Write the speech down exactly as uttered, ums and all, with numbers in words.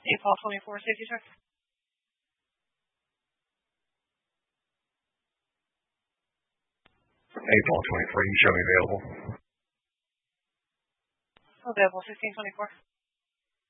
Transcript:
April twenty-four, safety check. April twenty-four, you show me available. Available, fifteen twenty-four.